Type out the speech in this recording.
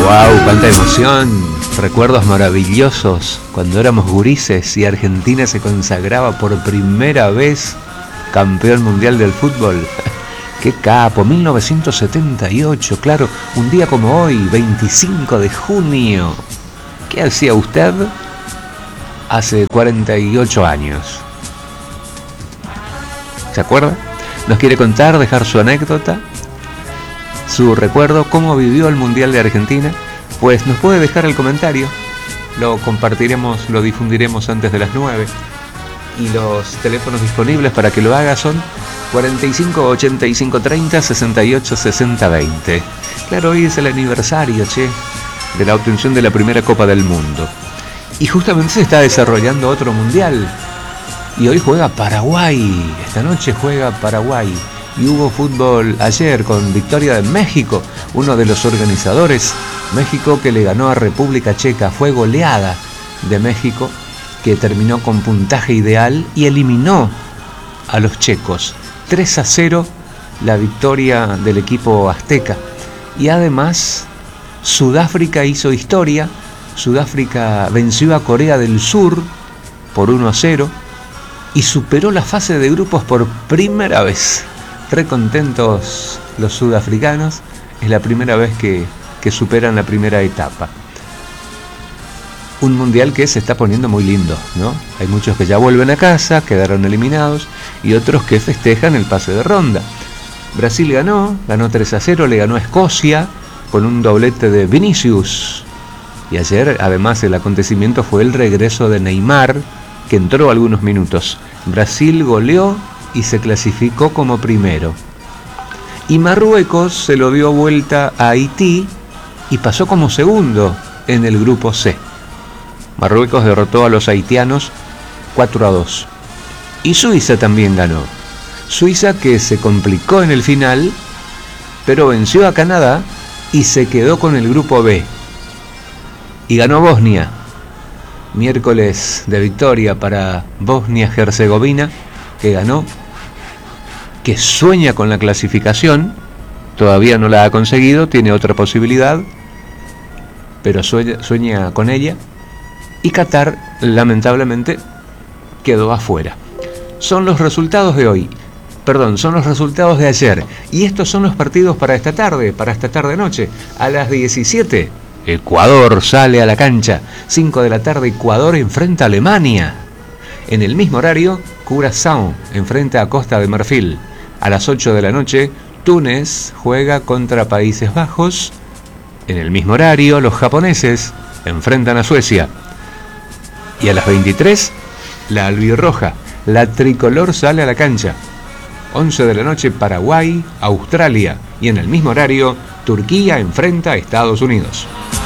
¡Wow! ¡Cuánta emoción! Recuerdos maravillosos cuando éramos gurises y Argentina se consagraba por primera vez campeón mundial del fútbol. ¡Qué capo! 1978, claro, un día como hoy, 25 de junio. ¿Qué hacía usted hace 48 años? ¿Se acuerda? ¿Nos quiere contar, dejar su anécdota, su recuerdo, cómo vivió el Mundial de Argentina? Pues nos puede dejar el comentario, lo compartiremos, lo difundiremos antes de las 9. Y los teléfonos disponibles para que lo haga son 45 85 30 68 60 20. Claro, hoy es el aniversario, de la obtención de la primera Copa del Mundo. Y justamente se está desarrollando otro Mundial. Y hoy juega Paraguay, esta noche juega Paraguay. Y hubo fútbol ayer con victoria de México, uno de los organizadores. México que le ganó a República Checa, fue goleada de México, que terminó con puntaje ideal y eliminó a los checos. 3-0 la victoria del equipo azteca. Y además Sudáfrica hizo historia. Sudáfrica venció a Corea del Sur por 1-0 y superó la fase de grupos por primera vez. Re contentos los sudafricanos, es la primera vez que superan la primera etapa. Un mundial que se está poniendo muy lindo, ¿no? Hay muchos que ya vuelven a casa, quedaron eliminados, y otros que festejan el pase de ronda. Brasil ganó 3-0, le ganó a Escocia con un doblete de Vinicius. Y ayer, además, el acontecimiento fue el regreso de Neymar, que entró algunos minutos. Brasil goleó y se clasificó como primero. Y Marruecos se lo dio vuelta a Haití y pasó como segundo en el grupo C. Marruecos derrotó a los haitianos 4-2. Y Suiza también ganó. Suiza que se complicó en el final, pero venció a Canadá y se quedó con el grupo B. Y ganó Bosnia. Miércoles de victoria para Bosnia-Herzegovina, que ganó, que sueña con la clasificación, todavía no la ha conseguido, tiene otra posibilidad, pero sueña con ella. Y Qatar, lamentablemente, quedó afuera. Son los resultados de hoy. Son los resultados de ayer. Y estos son los partidos para esta tarde-noche. A las 17, Ecuador sale a la cancha. 5 de la tarde, Ecuador enfrenta a Alemania. En el mismo horario, Curazao enfrenta a Costa de Marfil. A las 8 de la noche, Túnez juega contra Países Bajos. En el mismo horario, los japoneses enfrentan a Suecia. Y a las 23, la albirroja, la tricolor sale a la cancha. 11 de la noche, Paraguay, Australia. Y en el mismo horario, Turquía enfrenta a Estados Unidos.